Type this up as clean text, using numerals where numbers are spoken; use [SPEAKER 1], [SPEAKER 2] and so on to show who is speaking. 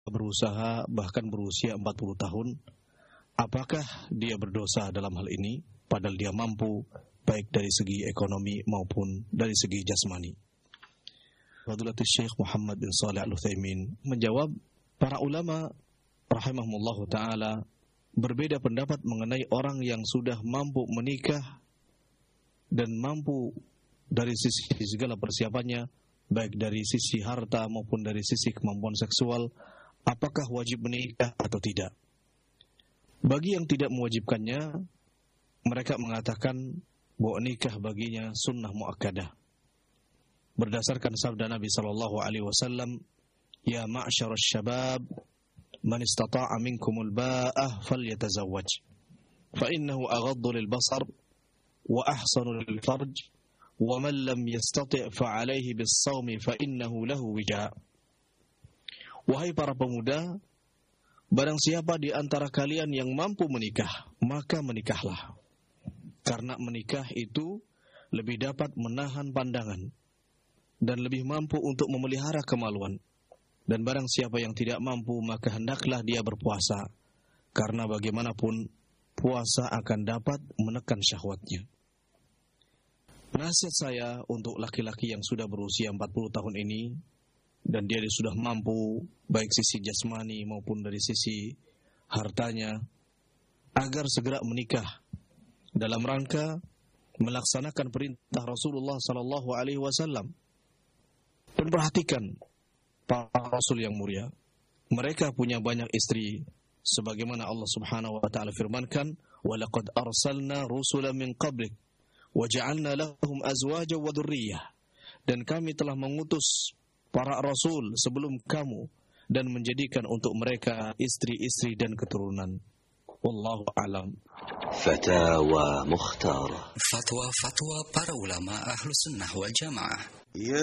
[SPEAKER 1] berusaha bahkan berusia 40 tahun, apakah dia berdosa dalam hal ini padahal dia mampu baik dari segi ekonomi maupun dari segi jasmani? Fadilatul Syekh Muhammad bin Shalih Al-Utsaimin menjawab, para ulama rahimahumullah ta'ala berbeda pendapat mengenai orang yang sudah mampu menikah dan mampu dari sisi segala persiapannya, baik dari sisi harta maupun dari sisi kemampuan seksual, apakah wajib menikah atau tidak. Bagi yang tidak mewajibkannya, mereka mengatakan bahwa nikah baginya sunnah muakkadah. Berdasarkan sabda Nabi sallallahu alaihi wasallam, "Ya ma'syarasy syabab, man istata'a minkumul ba'ah falyatazawwaj, fa innahu aghaddu lil basar wa ahsanu lil farj, wa man lam yastati' fa 'alaihi bis-shaumi fa innahu lahu wija." Wahai para pemuda, barang siapa di antara kalian yang mampu menikah, maka menikahlah. Karena menikah itu lebih dapat menahan pandangan dan lebih mampu untuk memelihara kemaluan. Dan barang siapa yang tidak mampu, maka hendaklah dia berpuasa. Karena bagaimanapun, puasa akan dapat menekan syahwatnya. Nasihat saya untuk laki-laki yang sudah berusia 40 tahun ini, dan dia sudah mampu, baik sisi jasmani maupun dari sisi hartanya, agar segera menikah dalam rangka melaksanakan perintah Rasulullah SAW. Dan perhatikan para Rasul yang mulia, mereka punya banyak istri, sebagaimana Allah Subhanahu wa taala firmankan, "Walaqad arsalna rusulan min qablik wa ja'alna lahum azwaja wa dzurriyyah." Dan kami telah mengutus para rasul sebelum kamu dan menjadikan untuk mereka istri-istri dan keturunan. Wallahu a'lam.
[SPEAKER 2] Fatwa Mukhtar. Fatwa para ulama Ahlus Sunnah wal Jamaah.